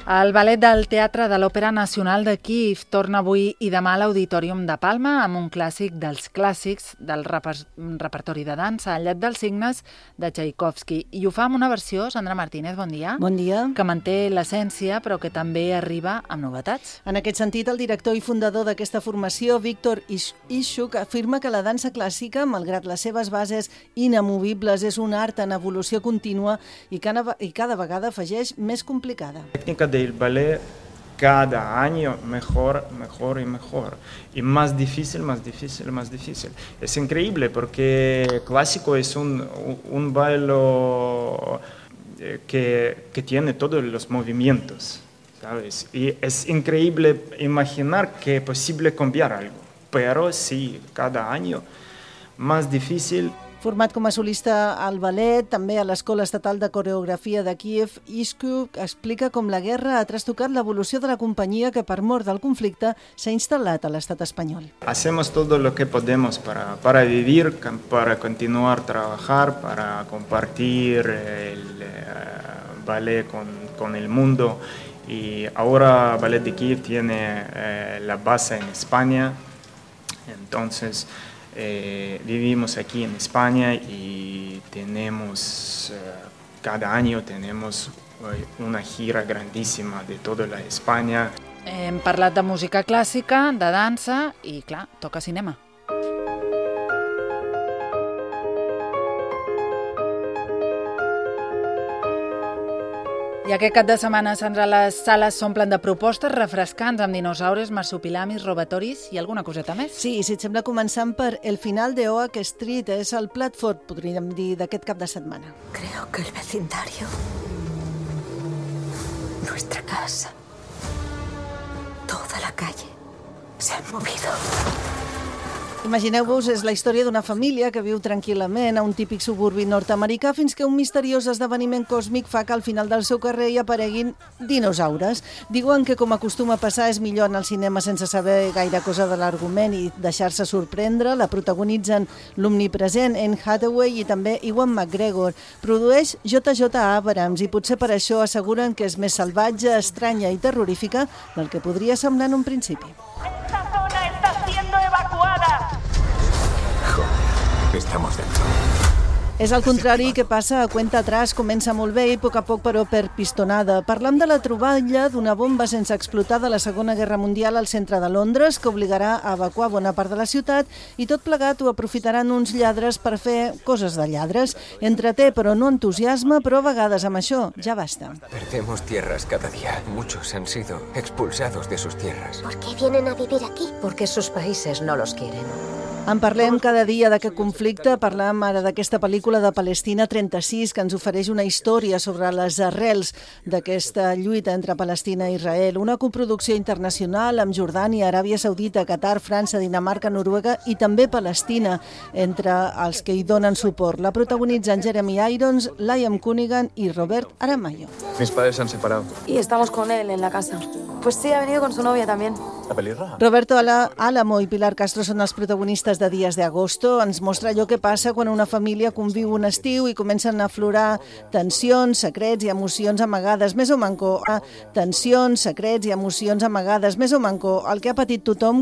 El ballet del Teatre de l'Òpera Nacional de Kíev torna avui i demà a l'Auditorium de Palma amb un clàssic dels clàssics del repertori de dansa, El llet dels cignes de Tchaikovsky. I ho fa amb una versió, Sandra Martínez, bon dia. Bon dia. Que manté l'essència, però que també arriba amb novetats. En aquest sentit, el director i fundador d'aquesta formació, Víctor Ishuk, afirma que la dansa clàssica, malgrat les seves bases inamovibles, és un art en evolució contínua i cada vegada afegeix més complicada. Del ballet cada año mejor y mejor y más difícil. Es increíble porque clásico es un baile que tiene todos los movimientos, ¿sabes? Y es increíble imaginar que es posible cambiar algo, pero sí, cada año más difícil. Format com a solista al ballet, també a l'Escola Estatal de Coreografia de Kíev, Ishuk explica com la guerra ha trastocat l'evolució de la companyia que, per mort del conflicte, s'ha instal·lat a l'estat espanyol. Hacemos todo lo que podemos para vivir, para continuar a trabajar, para compartir el ballet con el mundo. Y ahora Ballet de Kíev tiene la base en España, entonces vivimos aquí en España y tenemos cada año tenemos una gira grandísima de toda la España. Hem parlat de música clàssica, de dansa i, clar, toca cinema. I aquest cap de setmana, Sandra, les sales s'omplen de propostes refrescants amb dinosaures, marsupilamis, robatoris i alguna coseta més. Sí, si et sembla, començant per El final de Oak Street, és el plat fort, podríem dir, d'aquest cap de setmana. Creo que el vecindario, nuestra casa, toda la calle se han movido. Imagineu-vos, és la història d'una família que viu tranquil·lament a un típic suburbi nord-americà fins que un misteriós esdeveniment còsmic fa que al final del seu carrer hi apareguin dinosaures. Diuen que, com acostuma a passar, és millor anar al cinema sense saber gaire cosa de l'argument i deixar-se sorprendre. La protagonitzen l'omnipresent Anne Hathaway i també Ewan McGregor. Produeix J.J. Abrams i potser per això asseguren que és més salvatge, estranya i terrorífica del que podria semblar en un principi. ¡Esta zona está siendo evacuada! Joder, estamos dentro. És el contrari que passa a Cuenta Atrás, comença molt bé i a poc però per pistonada. Parlam de la troballa d'una bomba sense explotar de la Segona Guerra Mundial al centre de Londres, que obligarà a evacuar bona part de la ciutat, i tot plegat ho aprofitaran uns lladres per fer coses de lladres. Entreté, però no entusiasma, però a vegades amb això ja basta. Perdemos tierras cada día. Muchos han sido expulsados de sus tierras. ¿Por qué vienen a vivir aquí? Porque sus países no los quieren. En parlem cada dia d'aquest conflicte, parlem ara d'aquesta pel·lícula de Palestina 36 que ens ofereix una història sobre les arrels d'aquesta lluita entre Palestina i Israel, una coproducció internacional amb Jordània, Aràbia Saudita, Qatar, França, Dinamarca, Noruega i també Palestina, entre els que hi donen suport. La protagonitzen Jeremy Irons, Liam Cunningham i Robert Aramayo. Mis padres se han separado. Y estamos con él en la casa. Pues sí, ha venido con su novia también. ¿La pelirroja? Roberto Álamo i Pilar Castro són els protagonistes de Días de Agosto. Ens mostra allò que passa quan una família conviu un estiu i comencen a aflorar tensions, secrets i emocions amagades, més o manco. Tensions, secrets i emocions amagades, més o manco. El que ha patit tothom